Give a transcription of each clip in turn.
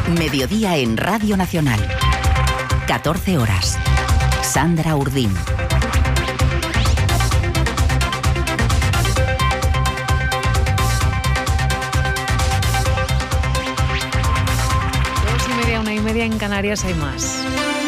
Mediodía en Radio Nacional. 14 horas. Sandra Urdín. Una y media en Canarias hay más.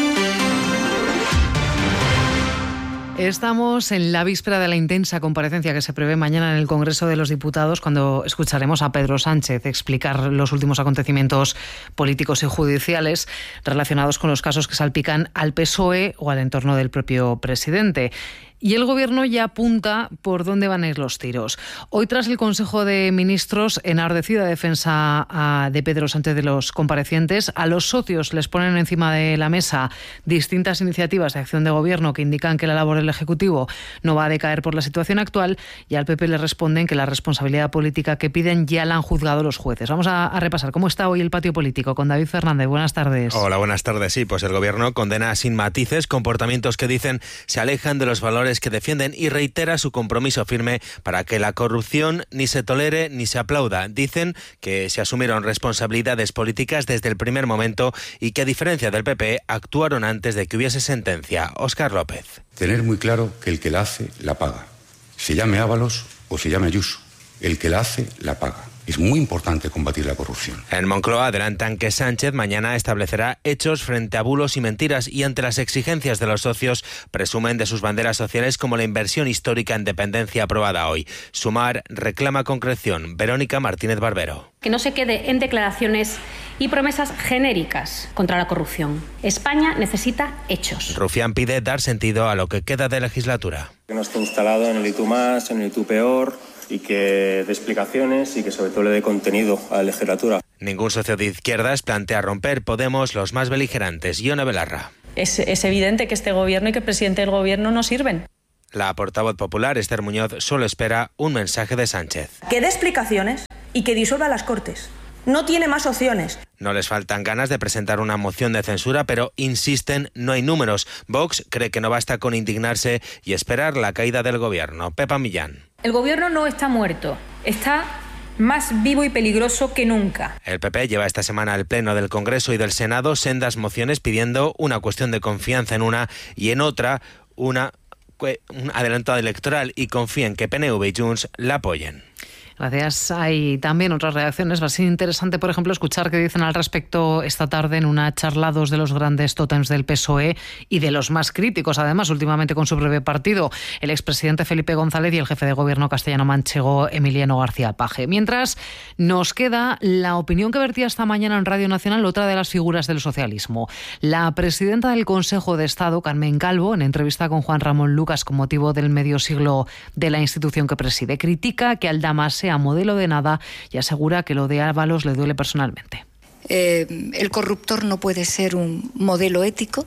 Estamos en la víspera de la intensa comparecencia que se prevé mañana en el Congreso de los Diputados, cuando escucharemos a Pedro Sánchez explicar los últimos acontecimientos políticos y judiciales relacionados con los casos que salpican al PSOE o al entorno del propio presidente. Y el Gobierno ya apunta por dónde van a ir los tiros. Hoy, tras el Consejo de Ministros, enardecida defensa de Pedro Sánchez de los comparecientes, a los socios les ponen encima de la mesa distintas iniciativas de acción de Gobierno que indican que la labor del Ejecutivo no va a decaer por la situación actual, y al PP le responden que la responsabilidad política que piden ya la han juzgado los jueces. Vamos a repasar cómo está hoy el patio político con David Fernández. Buenas tardes. Hola, buenas tardes. Sí, pues el Gobierno condena sin matices comportamientos que dicen se alejan de los valores que defienden y reitera su compromiso firme para que la corrupción ni se tolere ni se aplauda. Dicen que se asumieron responsabilidades políticas desde el primer momento y que, a diferencia del PP, actuaron antes de que hubiese sentencia. Óscar López. Tener muy claro que el que la hace, la paga. Se llame Ábalos o se llame Ayuso. El que la hace, la paga. Es muy importante combatir la corrupción. En Moncloa adelantan que Sánchez mañana establecerá hechos frente a bulos y mentiras, y ante las exigencias de los socios presumen de sus banderas sociales como la inversión histórica en dependencia aprobada hoy. Sumar reclama concreción. Verónica Martínez Barbero. Que no se quede en declaraciones y promesas genéricas contra la corrupción. España necesita hechos. Rufián pide dar sentido a lo que queda de legislatura. Que no esté instalado en el y tú más, en el y tú peor, y que dé explicaciones y que sobre todo le dé contenido a la legislatura. Ningún socio de izquierdas plantea romper Podemos, los más beligerantes. Ione Belarra. Es evidente que este gobierno y que el presidente del gobierno no sirven. La portavoz popular, Esther Muñoz, solo espera un mensaje de Sánchez. Que dé explicaciones y que disuelva las Cortes. No tiene más opciones. No les faltan ganas de presentar una moción de censura, pero insisten, no hay números. Vox cree que no basta con indignarse y esperar la caída del gobierno. Pepa Millán. El gobierno no está muerto, está más vivo y peligroso que nunca. El PP lleva esta semana al Pleno del Congreso y del Senado sendas mociones pidiendo una cuestión de confianza en una y en otra un adelanto electoral, y confían que PNV y Junts la apoyen. Gracias. Hay también otras reacciones. Va a ser interesante, por ejemplo, escuchar qué dicen al respecto esta tarde en una charla dos de los grandes tótems del PSOE y de los más críticos, además, últimamente con su breve partido, el expresidente Felipe González y el jefe de gobierno castellano-manchego Emiliano García Paje. Mientras, nos queda la opinión que vertía esta mañana en Radio Nacional otra de las figuras del socialismo. La presidenta del Consejo de Estado, Carmen Calvo, en entrevista con Juan Ramón Lucas con motivo del medio siglo de la institución que preside, critica que Aldama sea modelo de nada y asegura que lo de Ábalos le duele personalmente. El corruptor no puede ser un modelo ético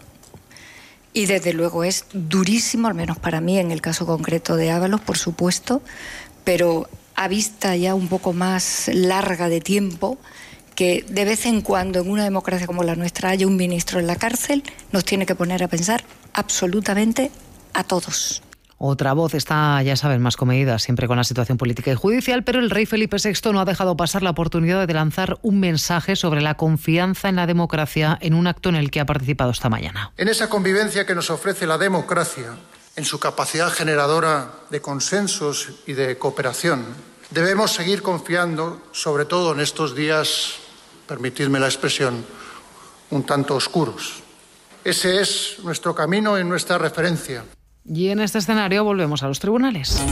y desde luego es durísimo, al menos para mí en el caso concreto de Ábalos, por supuesto, pero a vista ya un poco más larga de tiempo, que de vez en cuando en una democracia como la nuestra haya un ministro en la cárcel, nos tiene que poner a pensar absolutamente a todos. Otra voz está, ya saben, más comedida siempre con la situación política y judicial, pero el rey Felipe VI no ha dejado pasar la oportunidad de lanzar un mensaje sobre la confianza en la democracia en un acto en el que ha participado esta mañana. En esa convivencia que nos ofrece la democracia, en su capacidad generadora de consensos y de cooperación, debemos seguir confiando, sobre todo en estos días, permitidme la expresión, un tanto oscuros. Ese es nuestro camino y nuestra referencia. Y en este escenario volvemos a los tribunales.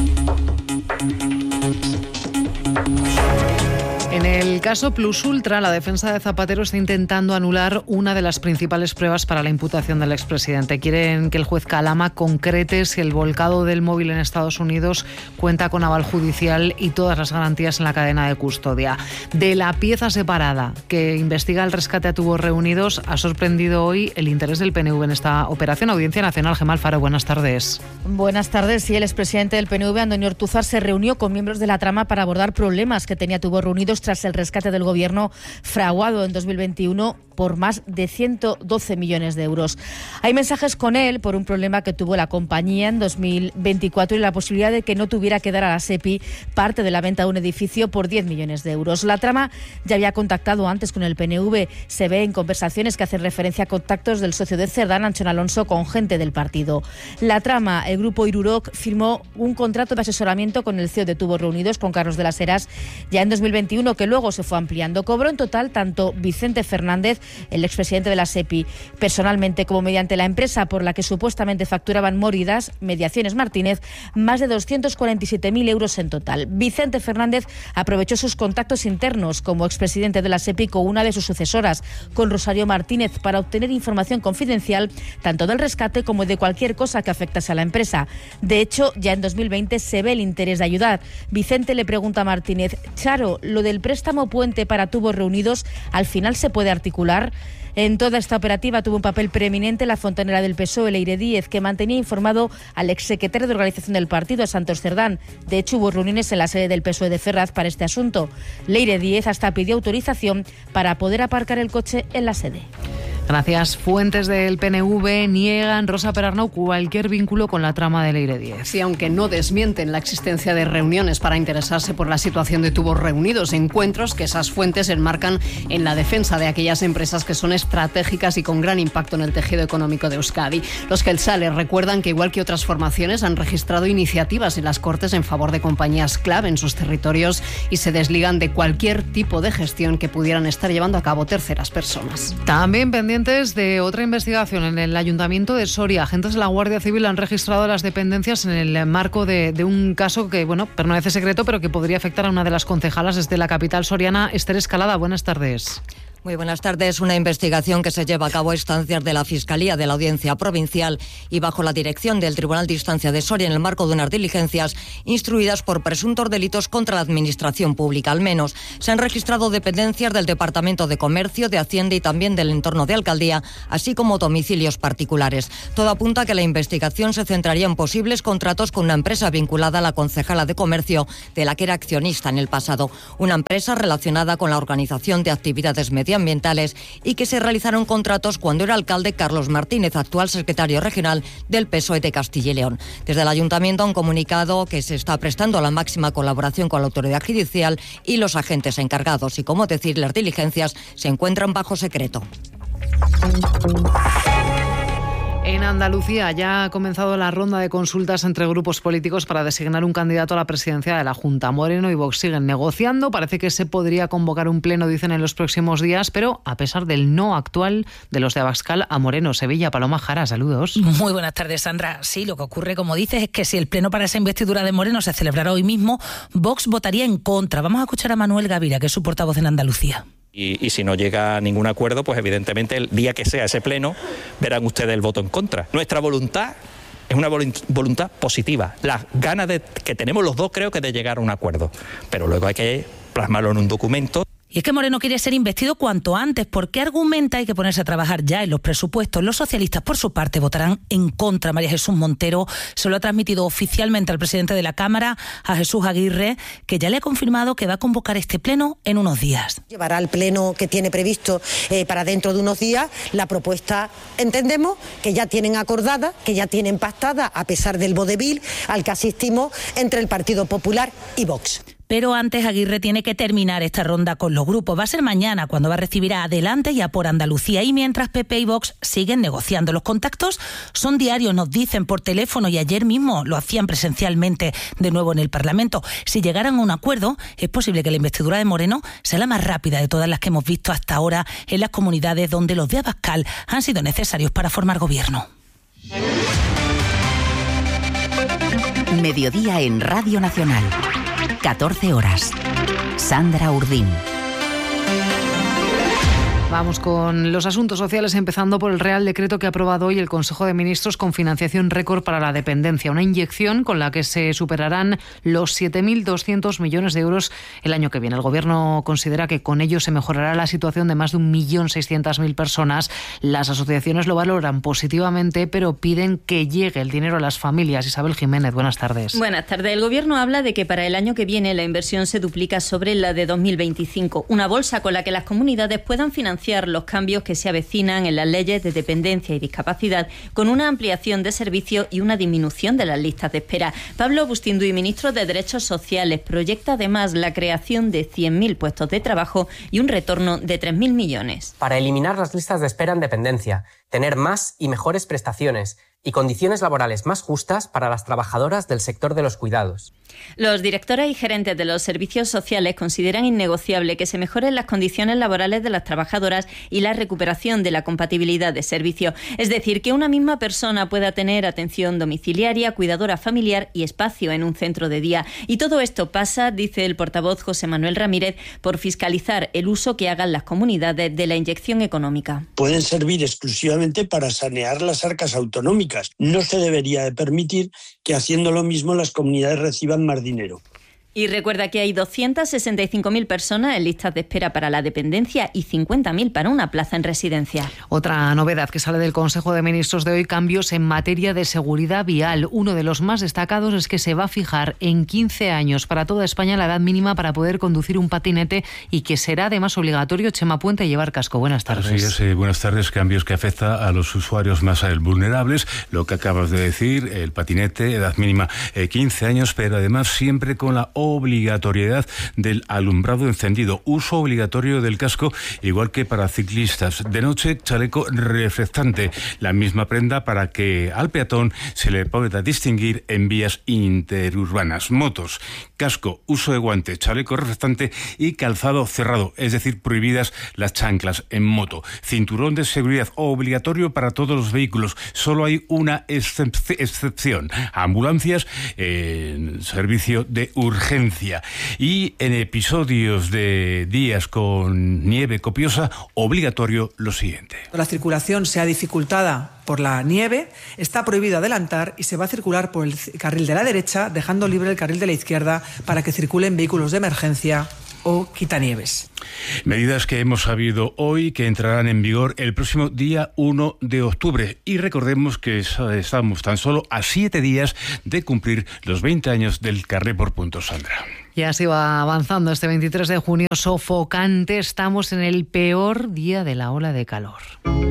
En el caso Plus Ultra, la defensa de Zapatero está intentando anular una de las principales pruebas para la imputación del expresidente. Quieren que el juez Calama concrete si el volcado del móvil en Estados Unidos cuenta con aval judicial y todas las garantías en la cadena de custodia. De la pieza separada que investiga el rescate a tubos reunidos, ha sorprendido hoy el interés del PNV en esta operación. Audiencia Nacional, Gemma Alfaro, buenas tardes. Buenas tardes. Sí, el expresidente del PNV, Antonio Ortúzar, se reunió con miembros de la trama para abordar problemas que tenía Tubos Reunidos tras el rescate del gobierno fraguado en 2021 por más de 112 millones de euros. Hay mensajes con él por un problema que tuvo la compañía en 2024 y la posibilidad de que no tuviera que dar a la SEPI parte de la venta de un edificio por 10 millones de euros. La trama ya había contactado antes con el PNV. Se ve en conversaciones que hacen referencia a contactos del socio de Cerdán, Anchón Alonso, con gente del partido. La trama, el grupo Iruroc firmó un contrato de asesoramiento con el CEO de Tubos Reunidos, con Carlos de las Heras, ya en 2021, que luego se fue ampliando. Cobró en total tanto Vicente Fernández, el expresidente de la SEPI, personalmente como mediante la empresa por la que supuestamente facturaban Móridas, Mediaciones Martínez, más de 247.000 euros en total. Vicente Fernández aprovechó sus contactos internos como expresidente de la SEPI con una de sus sucesoras, con Rosario Martínez, para obtener información confidencial tanto del rescate como de cualquier cosa que afectase a la empresa. De hecho, ya en 2020 se ve el interés de ayudar. Vicente le pregunta a Martínez: Charo, ¿lo del préstamo puente para Tubos Reunidos al final se puede articular? En toda esta operativa tuvo un papel preeminente la fontanera del PSOE, Leire Díez, que mantenía informado al exsecretario de organización del partido, a Santos Cerdán. De hecho, hubo reuniones en la sede del PSOE de Ferraz para este asunto. Leire Díez hasta pidió autorización para poder aparcar el coche en la sede. Gracias. Fuentes del PNV niegan, Rosa Perarnau, cualquier vínculo con la trama de Leire Díez. Sí, aunque no desmienten la existencia de reuniones para interesarse por la situación de Tubos Reunidos, encuentros que esas fuentes enmarcan en la defensa de aquellas empresas que son estratégicas y con gran impacto en el tejido económico de Euskadi. Los Jeltzales recuerdan que, igual que otras formaciones, han registrado iniciativas en las Cortes en favor de compañías clave en sus territorios y se desligan de cualquier tipo de gestión que pudieran estar llevando a cabo terceras personas. También pendientes de otra investigación en el Ayuntamiento de Soria. Agentes de la Guardia Civil han registrado las dependencias en el marco de un caso que, permanece secreto, pero que podría afectar a una de las concejalas desde la capital soriana. Esther Escalada, buenas tardes. Muy buenas tardes. Una investigación que se lleva a cabo a instancias de la Fiscalía de la Audiencia Provincial y bajo la dirección del Tribunal de Instancia de Soria en el marco de unas diligencias instruidas por presuntos delitos contra la Administración Pública. Al menos se han registrado dependencias del Departamento de Comercio, de Hacienda y también del entorno de Alcaldía, así como domicilios particulares. Todo apunta a que la investigación se centraría en posibles contratos con una empresa vinculada a la concejala de Comercio, de la que era accionista en el pasado. Una empresa relacionada con la organización de actividades medioambientales y que se realizaron contratos cuando era alcalde Carlos Martínez, actual secretario regional del PSOE de Castilla y León. Desde el Ayuntamiento han comunicado que se está prestando la máxima colaboración con la autoridad judicial y los agentes encargados y, como decir, las diligencias se encuentran bajo secreto. En Andalucía ya ha comenzado la ronda de consultas entre grupos políticos para designar un candidato a la presidencia de la Junta. Moreno y Vox siguen negociando. Parece que se podría convocar un pleno, dicen, en los próximos días, pero a pesar del no actual de los de Abascal a Moreno. Sevilla, Paloma Jara, saludos. Muy buenas tardes, Sandra. Sí, lo que ocurre, como dices, es que si el pleno para esa investidura de Moreno se celebrara hoy mismo, Vox votaría en contra. Vamos a escuchar a Manuel Gavira, que es su portavoz en Andalucía. Y si no llega a ningún acuerdo, pues evidentemente el día que sea ese pleno verán ustedes el voto en contra. Nuestra voluntad es una voluntad positiva. Las ganas que tenemos los dos, creo que, de llegar a un acuerdo. Pero luego hay que plasmarlo en un documento. Y es que Moreno quiere ser investido cuanto antes, porque argumenta hay que ponerse a trabajar ya en los presupuestos. Los socialistas, por su parte, votarán en contra. María Jesús Montero se lo ha transmitido oficialmente al presidente de la Cámara, a Jesús Aguirre, que ya le ha confirmado que va a convocar este pleno en unos días. Llevará al pleno que tiene previsto para dentro de unos días la propuesta, entendemos, que ya tienen acordada, que ya tienen pactada, a pesar del vodevil al que asistimos entre el Partido Popular y Vox. Pero antes Aguirre tiene que terminar esta ronda con los grupos. Va a ser mañana cuando va a recibir a Adelante y a Por Andalucía. Y mientras PP y Vox siguen negociando. Los contactos son diarios, nos dicen por teléfono, y ayer mismo lo hacían presencialmente de nuevo en el Parlamento. Si llegaran a un acuerdo, es posible que la investidura de Moreno sea la más rápida de todas las que hemos visto hasta ahora en las comunidades donde los de Abascal han sido necesarios para formar gobierno. Mediodía en Radio Nacional. 14 horas. Sandra Urdín. Vamos con los asuntos sociales, empezando por el Real Decreto que ha aprobado hoy el Consejo de Ministros con financiación récord para la dependencia. Una inyección con la que se superarán los 7.200 millones de euros el año que viene. El Gobierno considera que con ello se mejorará la situación de más de 1.600.000 personas. Las asociaciones lo valoran positivamente, pero piden que llegue el dinero a las familias. Isabel Jiménez, buenas tardes. Buenas tardes. El Gobierno habla de que para el año que viene la inversión se duplica sobre la de 2025. Una bolsa con la que las comunidades puedan financiar negociar los cambios que se avecinan en las leyes de dependencia y discapacidad, con una ampliación de servicios y una disminución de las listas de espera. Pablo Bustinduy, ministro de Derechos Sociales, proyecta además la creación de 100.000 puestos de trabajo y un retorno de 3.000 millones. Para eliminar las listas de espera en dependencia, tener más y mejores prestaciones y condiciones laborales más justas para las trabajadoras del sector de los cuidados. Los directores y gerentes de los servicios sociales consideran innegociable que se mejoren las condiciones laborales de las trabajadoras y la recuperación de la compatibilidad de servicio. Es decir, que una misma persona pueda tener atención domiciliaria, cuidadora familiar y espacio en un centro de día. Y todo esto pasa, dice el portavoz José Manuel Ramírez, por fiscalizar el uso que hagan las comunidades de la inyección económica. Pueden servir exclusivamente para sanear las arcas autonómicas. No se debería de permitir que haciendo lo mismo las comunidades reciban más dinero. Y recuerda que hay 265.000 personas en listas de espera para la dependencia y 50.000 para una plaza en residencia. Otra novedad que sale del Consejo de Ministros de hoy, cambios en materia de seguridad vial. Uno de los más destacados es que se va a fijar en 15 años para toda España la edad mínima para poder conducir un patinete y que será además obligatorio, Chema Puente, llevar casco. Buenas tardes. Así es, buenas tardes. Cambios que afecta a los usuarios más vulnerables. Lo que acabas de decir, el patinete, edad mínima 15 años, pero además siempre con la obligatoriedad del alumbrado encendido, uso obligatorio del casco, igual que para ciclistas. De noche, chaleco reflectante, la misma prenda para que al peatón se le pueda distinguir en vías interurbanas. Motos, casco, uso de guante, chaleco reflectante y calzado cerrado, es decir, prohibidas las chanclas en moto. Cinturón de seguridad obligatorio para todos los vehículos, solo hay una excepción: ambulancias en servicio de urgencia. Y en episodios de días con nieve copiosa, obligatorio lo siguiente. La circulación sea dificultada por la nieve, está prohibido adelantar y se va a circular por el carril de la derecha, dejando libre el carril de la izquierda para que circulen vehículos de emergencia o quitanieves. Medidas que hemos sabido hoy que entrarán en vigor el próximo día 1 de octubre. Y recordemos que estamos tan solo a 7 días de cumplir los 20 años del carné por puntos, Sandra. Y así va avanzando este 23 de junio, sofocante. Estamos en el peor día de la ola de calor.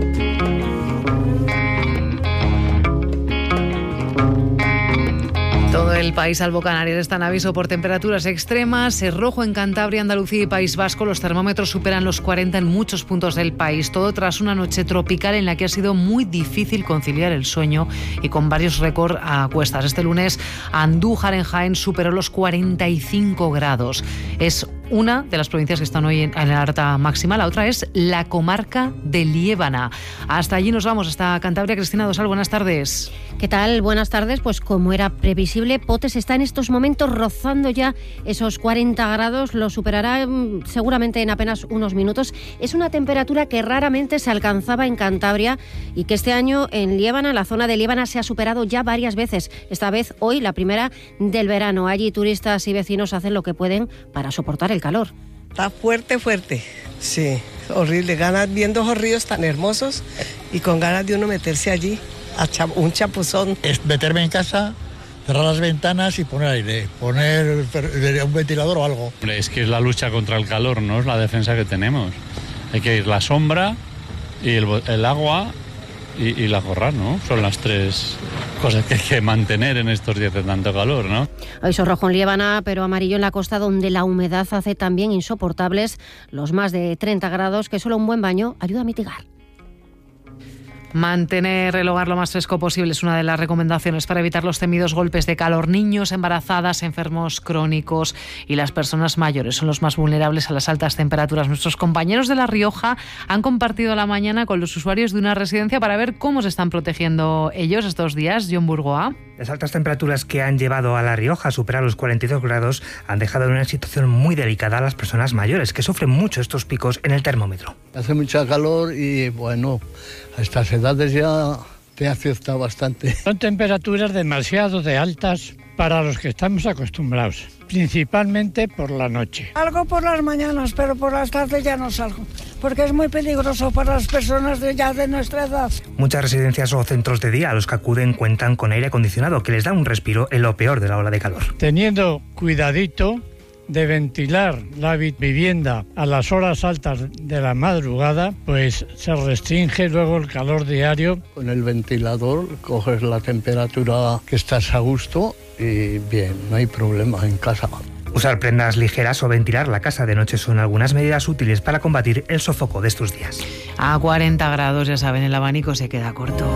Todo el país, salvo Canarias, está en aviso por temperaturas extremas. Es rojo en Cantabria, Andalucía y País Vasco. Los termómetros superan los 40 en muchos puntos del país. Todo tras una noche tropical en la que ha sido muy difícil conciliar el sueño y con varios récords a cuestas. Este lunes, Andújar en Jaén superó los 45 grados. Es una de las provincias que están hoy en alerta máxima. La otra es la comarca de Liébana. Hasta allí nos vamos, hasta Cantabria. Cristina Dosal, buenas tardes. ¿Qué tal? Buenas tardes. Pues como era previsible, Potes está en estos momentos rozando ya esos 40 grados. Lo superará seguramente en apenas unos minutos. Es una temperatura que raramente se alcanzaba en Cantabria y que este año en Liébana, la zona de Liébana, se ha superado ya varias veces. Esta vez, hoy, la primera del verano. Allí turistas y vecinos hacen lo que pueden para soportar el calor. Está fuerte, fuerte. Sí, horrible. Ganas viendo esos ríos tan hermosos y con ganas de uno meterse allí a un chapuzón. Es meterme en casa, cerrar las ventanas y poner aire, poner un ventilador o algo. Es que es la lucha contra el calor, ¿no? Es la defensa que tenemos. Hay que ir la sombra y el agua y la gorra, ¿no? Son las tres cosas que hay que mantener en estos días de tanto calor, ¿no? Aviso rojo en Liébana, pero amarillo en la costa, donde la humedad hace también insoportables los más de 30 grados que solo un buen baño ayuda a mitigar. Mantener el hogar lo más fresco posible es una de las recomendaciones para evitar los temidos golpes de calor. Niños, embarazadas, enfermos crónicos y las personas mayores son los más vulnerables a las altas temperaturas. Nuestros compañeros de La Rioja han compartido la mañana con los usuarios de una residencia para ver cómo se están protegiendo ellos estos días. John Burgoa. Las altas temperaturas que han llevado a La Rioja a superar los 42 grados han dejado en una situación muy delicada a las personas mayores, que sufren mucho estos picos en el termómetro. Hace mucha calor y, bueno, a estas edades ya te afecta bastante. Son temperaturas demasiado altas para los que estamos acostumbrados, principalmente por la noche. Salgo por las mañanas, pero por las tardes ya no salgo, porque es muy peligroso para las personas ya de nuestra edad. Muchas residencias o centros de día a los que acuden cuentan con aire acondicionado, que les da un respiro en lo peor de la ola de calor. Teniendo cuidadito de ventilar la vivienda a las horas altas de la madrugada, pues se restringe luego el calor diario. Con el ventilador coges la temperatura que estás a gusto y bien, no hay problema en casa. Usar prendas ligeras o ventilar la casa de noche son algunas medidas útiles para combatir el sofoco de estos días. A 40 grados, ya saben, el abanico se queda corto.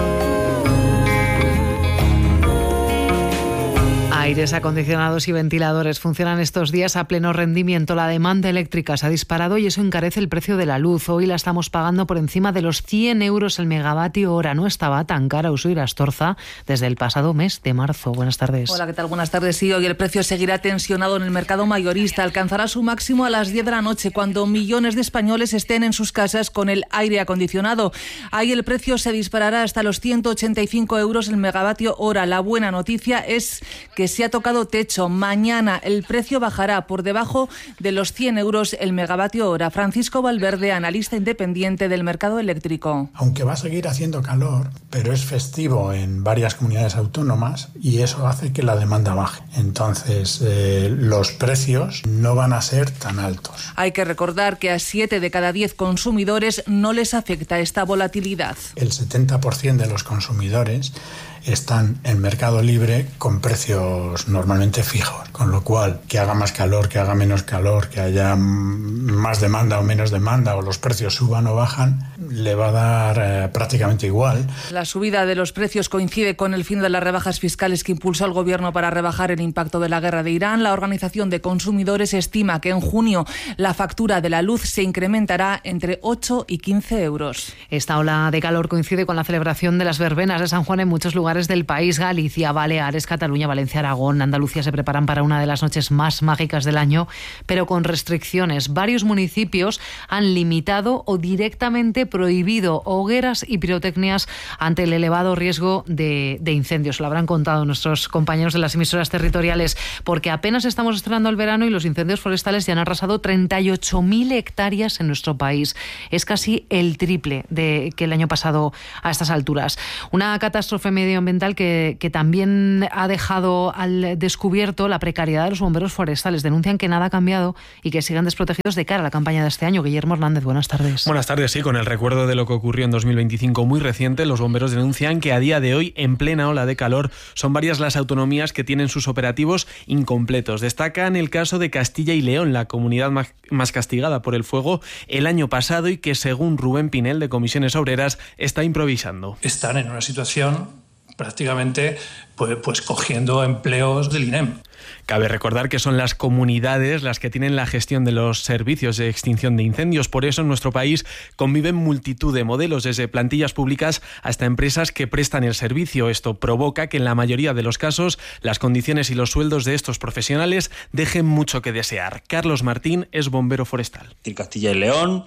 Aires acondicionados y ventiladores funcionan estos días a pleno rendimiento. La demanda eléctrica se ha disparado y eso encarece el precio de la luz. Hoy la estamos pagando por encima de los 100 euros el megavatio hora. No estaba tan cara Usui Astorza desde el pasado mes de marzo. Buenas tardes. Hola, ¿qué tal? Buenas tardes. Sí, hoy el precio seguirá tensionado en el mercado mayorista. Alcanzará su máximo a las 10 de la noche, cuando millones de españoles estén en sus casas con el aire acondicionado. Ahí el precio se disparará hasta los 185 euros el megavatio hora. La buena noticia es que se ha tocado techo. Mañana el precio bajará por debajo de los 100 euros el megavatio hora. Francisco Valverde, analista independiente del mercado eléctrico. Aunque va a seguir haciendo calor, pero es festivo en varias comunidades autónomas y eso hace que la demanda baje. Entonces, los precios no van a ser tan altos. Hay que recordar que a 7 de cada 10 consumidores no les afecta esta volatilidad. El 70% de los consumidores están en mercado libre con precios normalmente fijos, con lo cual que haga más calor, que haga menos calor, que haya más demanda o menos demanda o los precios suban o bajan, le va a dar prácticamente igual. La subida de los precios coincide con el fin de las rebajas fiscales que impulsó el gobierno para rebajar el impacto de la guerra de Irán. La Organización de Consumidores estima que en junio la factura de la luz se incrementará entre 8 y 15 euros. Esta ola de calor coincide con la celebración de las verbenas de San Juan en muchos lugares del país. Galicia, Baleares, Cataluña, Valencia, Aragón, Andalucía se preparan para una de las noches más mágicas del año, pero con restricciones. Varios municipios han limitado o directamente prohibido hogueras y pirotecnias ante el elevado riesgo de incendios. Lo habrán contado nuestros compañeros de las emisoras territoriales, porque apenas estamos estrenando el verano y los incendios forestales ya han arrasado 38.000 hectáreas en nuestro país. Es casi el triple que el año pasado a estas alturas. Una catástrofe medioambiental que también ha dejado al descubierto la precariedad de los bomberos forestales. Denuncian que nada ha cambiado y que siguen desprotegidos de cara a la campaña de este año. Guillermo Hernández, buenas tardes. Buenas tardes, sí, con el recuerdo de lo que ocurrió en 2025 muy reciente, los bomberos denuncian que a día de hoy, en plena ola de calor, son varias las autonomías que tienen sus operativos incompletos. Destacan el caso de Castilla y León, la comunidad más castigada por el fuego el año pasado y que, según Rubén Pinel, de Comisiones Obreras, está improvisando. Están en una situación prácticamente pues cogiendo empleos del INEM. Cabe recordar que son las comunidades las que tienen la gestión de los servicios de extinción de incendios. Por eso en nuestro país conviven multitud de modelos, desde plantillas públicas hasta empresas que prestan el servicio. Esto provoca que en la mayoría de los casos las condiciones y los sueldos de estos profesionales dejen mucho que desear. Carlos Martín es bombero forestal. Castilla y León,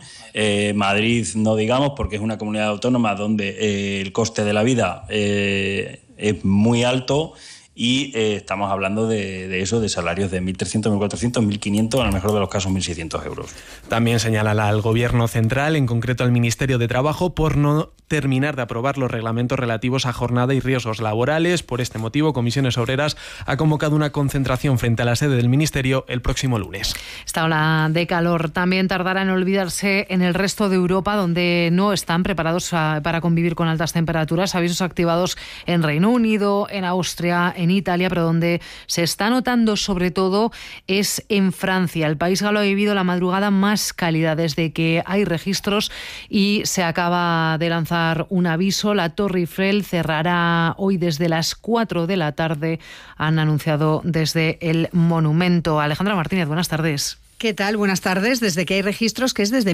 Madrid no digamos, porque es una comunidad autónoma donde el coste de la vida es muy alto. Y estamos hablando de eso, de salarios de 1.300, 1.400, 1.500, en el mejor de los casos 1.600 euros. También señala al Gobierno central, en concreto al Ministerio de Trabajo, por no terminar de aprobar los reglamentos relativos a jornada y riesgos laborales. Por este motivo, Comisiones Obreras ha convocado una concentración frente a la sede del Ministerio el próximo lunes. Esta ola de calor también tardará en olvidarse en el resto de Europa, donde no están preparados para convivir con altas temperaturas. Avisos activados en Reino Unido, en Austria, en Italia, pero donde se está notando sobre todo es en Francia. El país galo ha vivido la madrugada más cálida desde que hay registros y se acaba de lanzar un aviso. La Torre Eiffel cerrará hoy desde las 4 de la tarde, han anunciado desde el monumento. Alejandra Martínez, buenas tardes. ¿Qué tal? Buenas tardes. Desde que hay registros, que es desde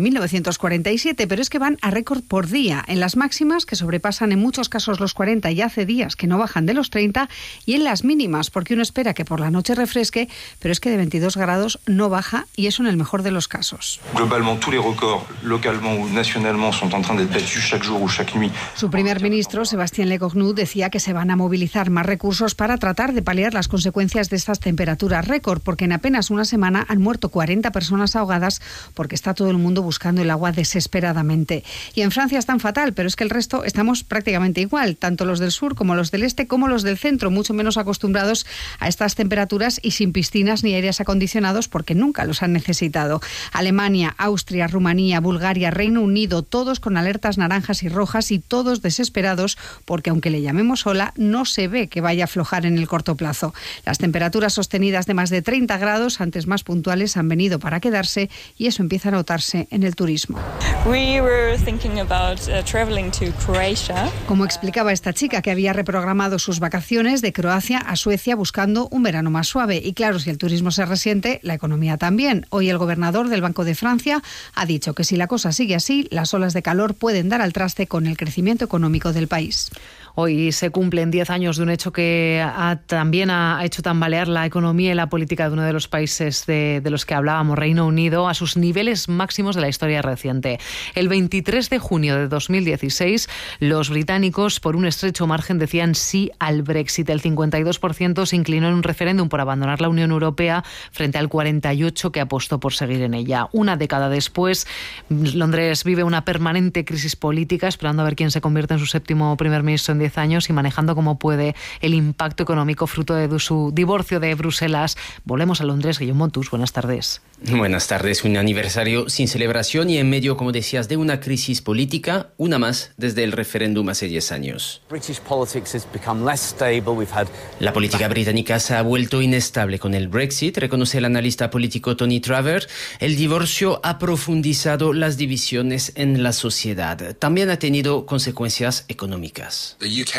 1947, pero es que van a récord por día, en las máximas, que sobrepasan en muchos casos los 40 y hace días que no bajan de los 30, y en las mínimas, porque uno espera que por la noche refresque, pero es que de 22 grados no baja, y eso en el mejor de los casos. Globalement, tous les records, localement ou nationalement, sont en train d'être battus chaque jour ou chaque nuit. Su primer ministro, Sébastien Lecornu, decía que se van a movilizar más recursos para tratar de paliar las consecuencias de estas temperaturas récord, porque en apenas una semana han muerto 40 40 personas ahogadas porque está todo el mundo buscando el agua desesperadamente. Y en Francia están fatal, pero es que el resto estamos prácticamente igual, tanto los del sur como los del este como los del centro, mucho menos acostumbrados a estas temperaturas y sin piscinas ni aires acondicionados porque nunca los han necesitado. Alemania, Austria, Rumanía, Bulgaria, Reino Unido, todos con alertas naranjas y rojas y todos desesperados porque aunque le llamemos ola, no se ve que vaya a aflojar en el corto plazo. Las temperaturas sostenidas de más de 30 grados, antes más puntuales, han venido para quedarse y eso empieza a notarse en el turismo. Como explicaba esta chica, que había reprogramado sus vacaciones de Croacia a Suecia buscando un verano más suave. Y claro, si el turismo se resiente, la economía también. Hoy el gobernador del Banco de Francia ha dicho que si la cosa sigue así, las olas de calor pueden dar al traste con el crecimiento económico del país. Hoy se cumplen 10 años de un hecho que también ha hecho tambalear la economía y la política de uno de los países de los que hablábamos, Reino Unido, a sus niveles máximos de la historia reciente. El 23 de junio de 2016, los británicos, por un estrecho margen, decían sí al Brexit. El 52% se inclinó en un referéndum por abandonar la Unión Europea frente al 48% que apostó por seguir en ella. Una década después, Londres vive una permanente crisis política, esperando a ver quién se convierte en su séptimo primer ministro en 10 años y manejando como puede el impacto económico fruto de su divorcio de Bruselas. Volvemos a Londres. Guillaume Montus, buenas tardes. Buenas tardes. Un aniversario sin celebración y en medio, como decías, de una crisis política, una más desde el referéndum hace 10 años. La política británica se ha vuelto inestable con el Brexit, reconoce el analista político Tony Travers. El divorcio ha profundizado las divisiones en la sociedad. También ha tenido consecuencias económicas.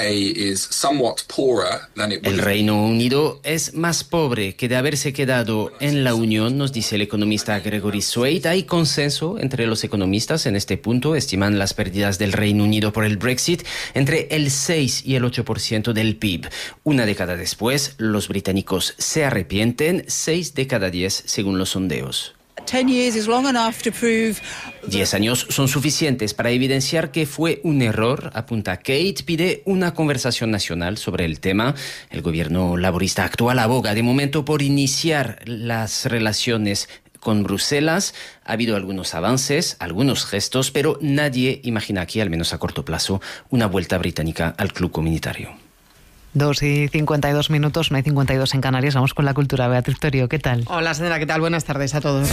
El Reino Unido es más pobre que de haberse quedado en la Unión, nos dice el economista Gregory Swaite. Hay consenso entre los economistas en este punto. Estiman las pérdidas del Reino Unido por el Brexit entre el 6 y el 8% del PIB. Una década después, los británicos se arrepienten, 6 de cada 10 según los sondeos. 10 años son suficientes para evidenciar que fue un error, apunta Kate. Pide una conversación nacional sobre el tema. El gobierno laborista actual aboga de momento por iniciar las relaciones con Bruselas. Ha habido algunos avances, algunos gestos, pero nadie imagina aquí, al menos a corto plazo, una vuelta británica al club comunitario. 2:52, no hay 52 en Canarias. Vamos con la cultura. Beatriz Torio, ¿qué tal? Hola, Sandra, ¿qué tal? Buenas tardes a todos.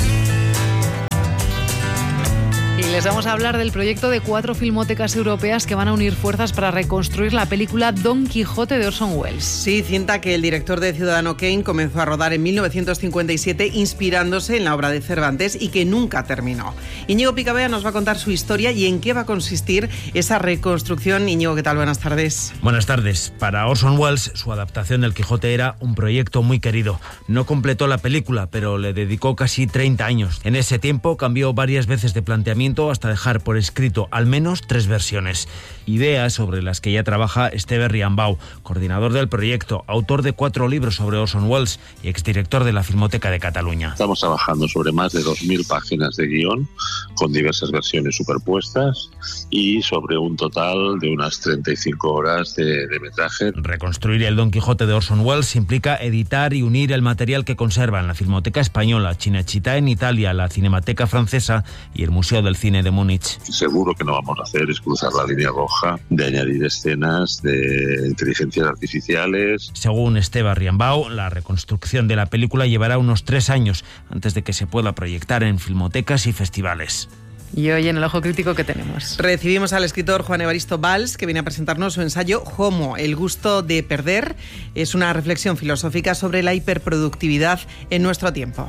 Y les vamos a hablar del proyecto de 4 filmotecas europeas que van a unir fuerzas para reconstruir la película Don Quijote de Orson Welles. Sí, cinta que el director de Ciudadano Kane comenzó a rodar en 1957 inspirándose en la obra de Cervantes y que nunca terminó. Íñigo Picabea nos va a contar su historia y en qué va a consistir esa reconstrucción. Íñigo, ¿qué tal? Buenas tardes. Buenas tardes. Para Orson Welles, su adaptación del Quijote era un proyecto muy querido. No completó la película, pero le dedicó casi 30 años. En ese tiempo cambió varias veces de planteamiento hasta dejar por escrito al menos 3 versiones. Ideas sobre las que ya trabaja Esteve Riambau, coordinador del proyecto, autor de 4 libros sobre Orson Welles y exdirector de la Filmoteca de Cataluña. Estamos trabajando sobre más de 2.000 páginas de guión, con diversas versiones superpuestas y sobre un total de unas 35 horas de metraje. Reconstruir el Don Quijote de Orson Welles implica editar y unir el material que conservan la Filmoteca Española, Cinecittà en Italia, la Cinemateca Francesa y el Museo del Cine de Múnich. Seguro que no vamos a hacer es cruzar la línea roja de añadir escenas de inteligencias artificiales. Según Esteve Riambau, la reconstrucción de la película llevará unos 3 años antes de que se pueda proyectar en filmotecas y festivales. Y hoy en el Ojo Crítico, ¿qué tenemos? Recibimos al escritor Juan Evaristo Valls, que viene a presentarnos su ensayo Homo, el gusto de perder. Es una reflexión filosófica sobre la hiperproductividad en nuestro tiempo.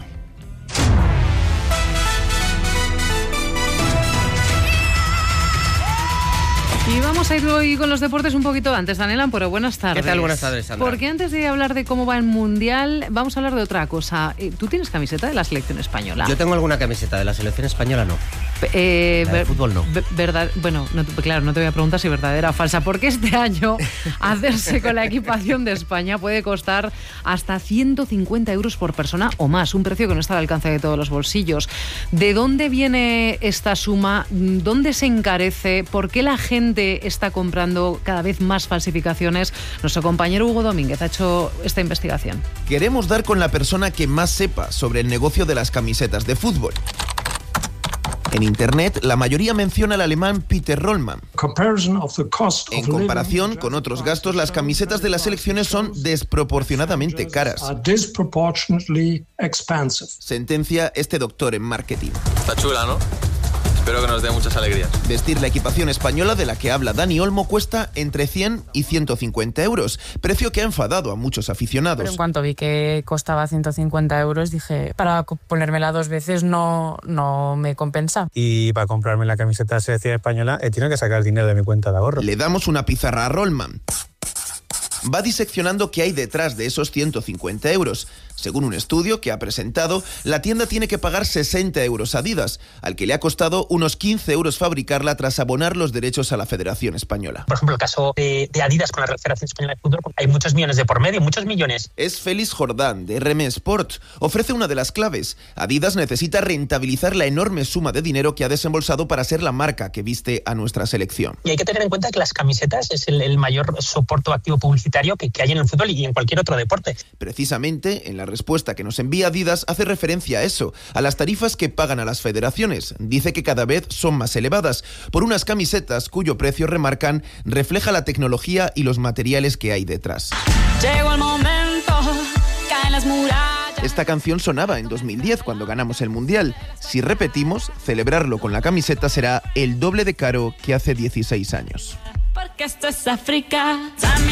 Y vamos a ir hoy con los deportes un poquito antes, Daniela, pero buenas tardes. ¿Qué tal? Buenas tardes, Sandra. Porque antes de hablar de cómo va el Mundial, vamos a hablar de otra cosa. ¿Tú tienes camiseta de la selección española? Yo tengo alguna camiseta, de la selección española no. De fútbol no. Verdad, bueno, claro, no te voy a preguntar si verdadera o falsa, porque este año hacerse con la equipación de España puede costar hasta 150 euros por persona o más, un precio que no está al alcance de todos los bolsillos. ¿De dónde viene esta suma? ¿Dónde se encarece? ¿Por qué la gente está comprando cada vez más falsificaciones. Nuestro compañero Hugo Domínguez ha hecho esta investigación. Queremos dar con la persona que más sepa sobre el negocio de las camisetas de fútbol. En Internet, la mayoría menciona al alemán Peter Rollmann. En comparación con otros gastos, las camisetas de las selecciones son desproporcionadamente caras. Sentencia este doctor en marketing. Está chula, ¿no? Espero que nos dé muchas alegrías. Vestir la equipación española de la que habla Dani Olmo cuesta entre 100 y 150 euros, precio que ha enfadado a muchos aficionados. Pero en cuanto vi que costaba 150 euros, dije, para ponérmela 2 veces no me compensa. Y para comprarme la camiseta de la selección española he tenido que sacar dinero de mi cuenta de ahorro. Le damos una pizarra a Rollmann. Va diseccionando qué hay detrás de esos 150 euros. Según un estudio que ha presentado, la tienda tiene que pagar 60 euros a Adidas, al que le ha costado unos 15 euros fabricarla tras abonar los derechos a la Federación Española. Por ejemplo, el caso de Adidas con la Federación Española de Fútbol, hay muchos millones de por medio, muchos millones. Es Félix Jordán, de RM Sport. Ofrece una de las claves. Adidas necesita rentabilizar la enorme suma de dinero que ha desembolsado para ser la marca que viste a nuestra selección. Y hay que tener en cuenta que las camisetas es el mayor soporte activo publicitario que hay en el fútbol y en cualquier otro deporte. Precisamente, en la respuesta que nos envía Adidas hace referencia a eso, a las tarifas que pagan a las federaciones. Dice que cada vez son más elevadas, por unas camisetas cuyo precio, remarcan, refleja la tecnología y los materiales que hay detrás. Llegó el momento, caen las murallas. Esta canción sonaba en 2010 cuando ganamos el Mundial. Si repetimos, celebrarlo con la camiseta será el doble de caro que hace 16 años. Porque esto es África.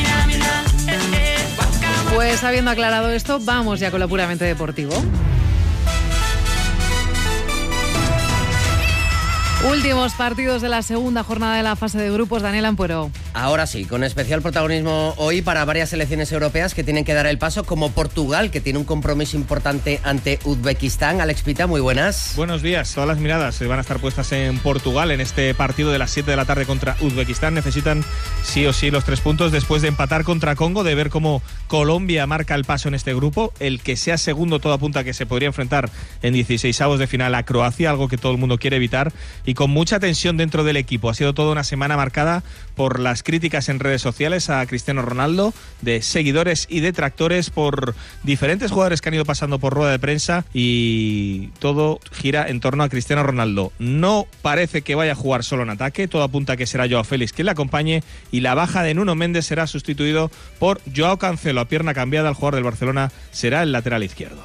Pues habiendo aclarado esto, vamos ya con lo puramente deportivo. Últimos partidos de la segunda jornada de la fase de grupos. Daniel Ampuero. Ahora sí, con especial protagonismo hoy para varias selecciones europeas que tienen que dar el paso, como Portugal, que tiene un compromiso importante ante Uzbekistán. Alex Pita, muy buenas. Buenos días. Todas las miradas van a estar puestas en Portugal en este partido de las 7 de la tarde contra Uzbekistán. Necesitan sí o sí los 3 puntos después de empatar contra Congo, de ver cómo Colombia marca el paso en este grupo. El que sea segundo, todo apunta que se podría enfrentar en 16avos de final a Croacia, algo que todo el mundo quiere evitar. Y con mucha tensión dentro del equipo. Ha sido toda una semana marcada por las críticas en redes sociales a Cristiano Ronaldo, de seguidores y detractores, por diferentes jugadores que han ido pasando por rueda de prensa, y todo gira en torno a Cristiano Ronaldo. No parece que vaya a jugar solo en ataque, todo apunta a que será Joao Félix quien le acompañe, y la baja de Nuno Méndez será sustituido por Joao Cancelo. A pierna cambiada, el jugador del Barcelona será el lateral izquierdo.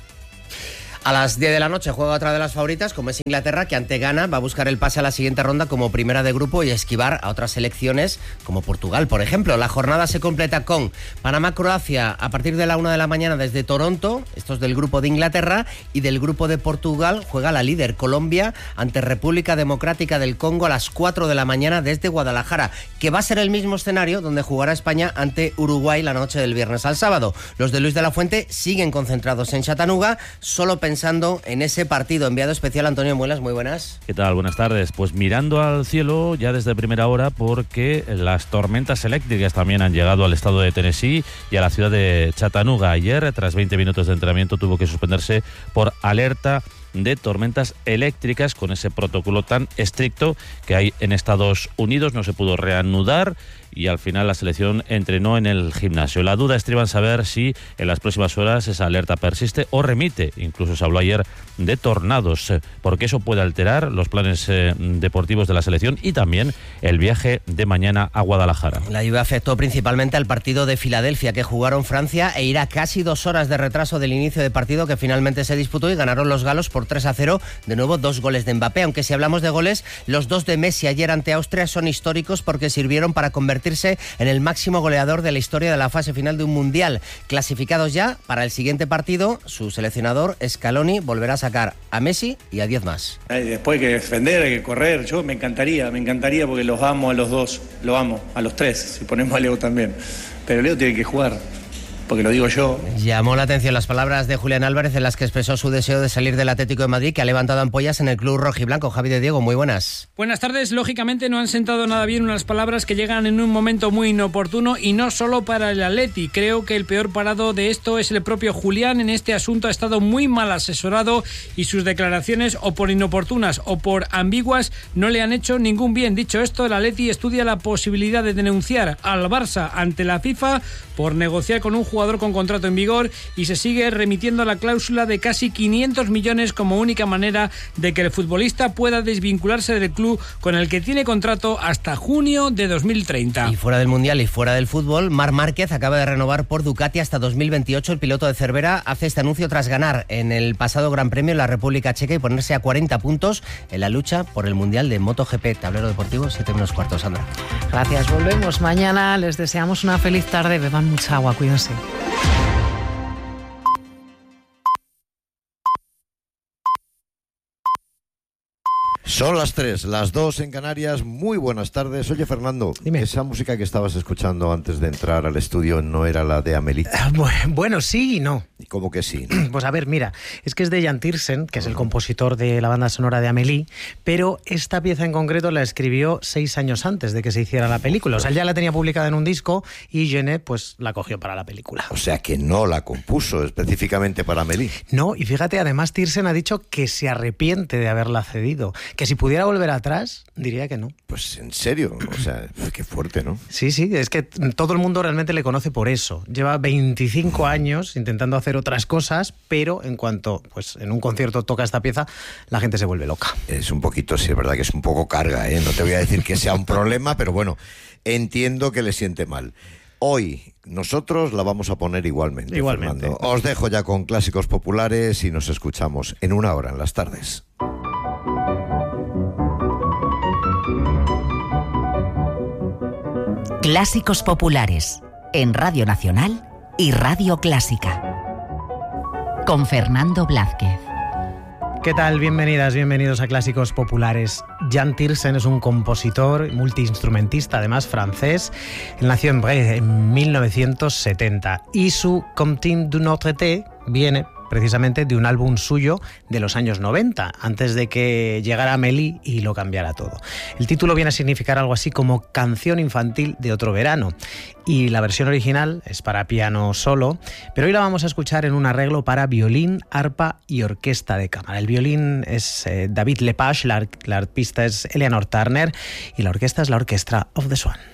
A las 10 de la noche juega otra de las favoritas, como es Inglaterra, que ante Ghana va a buscar el pase a la siguiente ronda como primera de grupo y esquivar a otras selecciones como Portugal, por ejemplo. La jornada se completa con Panamá-Croacia a partir de la 1 de la mañana desde Toronto. Esto es del grupo de Inglaterra, y del grupo de Portugal juega la líder Colombia ante República Democrática del Congo a las 4 de la mañana desde Guadalajara, que va a ser el mismo escenario donde jugará España ante Uruguay la noche del viernes al sábado. Los de Luis de la Fuente siguen concentrados en Chattanooga, solo pensando en ese partido. Enviado especial Antonio Muelas, muy buenas. ¿Qué tal? Buenas tardes. Pues mirando al cielo ya desde primera hora, porque las tormentas eléctricas también han llegado al estado de Tennessee y a la ciudad de Chattanooga. Ayer, tras 20 minutos de entrenamiento, tuvo que suspenderse por alerta de tormentas eléctricas, con ese protocolo tan estricto que hay en Estados Unidos. No se pudo reanudar y al final la selección entrenó en el gimnasio. La duda estriba en saber si en las próximas horas esa alerta persiste o remite. Incluso se habló ayer de tornados, porque eso puede alterar los planes deportivos de la selección y también el viaje de mañana a Guadalajara. La lluvia afectó principalmente al partido de Filadelfia, que jugaron Francia e irá casi 2 horas de retraso del inicio de partido, que finalmente se disputó y ganaron los galos por 3-0. De nuevo 2 goles de Mbappé, aunque si hablamos de goles, los 2 de Messi ayer ante Austria son históricos porque sirvieron para convertirse en el máximo goleador de la historia de la fase final de un mundial. Clasificados ya para el siguiente partido, su seleccionador Scaloni volverá a sacar a Messi y a 10 más. Después hay que defender, hay que correr. Yo me encantaría porque los amo a los dos, lo amo, a los 3, si ponemos a Leo también. Pero Leo tiene que jugar. porque lo digo yo. Llamó la atención las palabras de Julián Álvarez en las que expresó su deseo de salir del Atlético de Madrid, que ha levantado ampollas en el club rojiblanco. Javi de Diego, muy buenas. Buenas tardes. Lógicamente no han sentado nada bien unas palabras que llegan en un momento muy inoportuno y no solo para el Atleti. Creo que el peor parado de esto es el propio Julián. En este asunto ha estado muy mal asesorado y sus declaraciones, o por inoportunas o por ambiguas, no le han hecho ningún bien. Dicho esto, el Atleti estudia la posibilidad de denunciar al Barça ante la FIFA por negociar con un jugador con contrato en vigor, y se sigue remitiendo la cláusula de casi 500 millones como única manera de que el futbolista pueda desvincularse del club con el que tiene contrato hasta junio de 2030. Y fuera del Mundial y fuera del fútbol, Marc Márquez acaba de renovar por Ducati hasta 2028. El piloto de Cervera hace este anuncio tras ganar en el pasado Gran Premio en la República Checa y ponerse a 40 puntos en la lucha por el Mundial de MotoGP. Tablero Deportivo, 7:15, Sandra. Gracias, volvemos mañana. Les deseamos una feliz tarde. Beban mucha agua, cuídense. Son las 3, las 2 en Canarias. Muy buenas tardes. Oye, Fernando, dime. Esa música que estabas escuchando antes de entrar al estudio no era la de Amélie. Bueno, sí y no. ¿Y cómo que sí? Pues a ver, mira, es que es de Jan Tiersen, que es el compositor de la banda sonora de Amélie, pero esta pieza en concreto la escribió 6 años antes de que se hiciera la película. O sea, él ya la tenía publicada en un disco y Genet pues la cogió para la película. O sea, que no la compuso específicamente para Amélie. No, y fíjate, además Tiersen ha dicho que se arrepiente de haberla cedido, que si pudiera volver atrás, diría que no. Pues en serio, o sea, qué fuerte, ¿no? Sí, es que todo el mundo realmente le conoce por eso. Lleva 25 años intentando hacer otras cosas, pero en cuanto pues en un concierto toca esta pieza, la gente se vuelve loca. Es un poquito, sí, es verdad que es un poco carga, ¿eh? No te voy a decir que sea un problema, pero bueno, entiendo que le siente mal. Hoy nosotros la vamos a poner igualmente. Fernando. Os dejo ya con clásicos populares y nos escuchamos en 1 hora en las tardes. Clásicos populares en Radio Nacional y Radio Clásica. Con Fernando Blázquez. ¿Qué tal? Bienvenidas, bienvenidos a Clásicos Populares. Jan Tiersen es un compositor, multiinstrumentista, además francés. Él nació en Brest en 1970 y su Comptine du Notre Té viene precisamente de un álbum suyo de los años 90, antes de que llegara Amélie y lo cambiara todo. El título viene a significar algo así como Canción infantil de otro verano, y la versión original es para piano solo, pero hoy la vamos a escuchar en un arreglo para violín, arpa y orquesta de cámara. El violín es David Lepage, la arpista es Eleanor Turner y la orquesta es la Orchestra of the Swan.